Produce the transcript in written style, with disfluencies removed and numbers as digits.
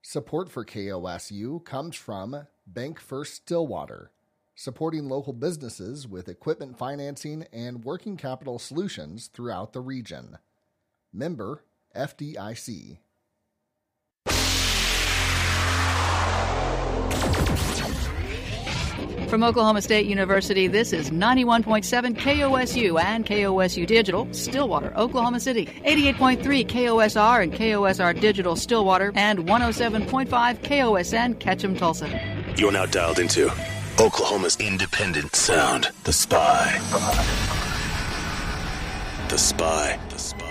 Support for KOSU comes from Bank First Stillwater, supporting local businesses with equipment financing and working capital solutions throughout the region. Member FDIC. From Oklahoma State University, this is 91.7 KOSU and KOSU Digital, Stillwater, Oklahoma City, 88.3 KOSR and KOSR Digital, Stillwater, and 107.5 KOSN, Ketchum, Tulsa. You're now dialed into Oklahoma's independent sound, The Spy. The Spy. The Spy.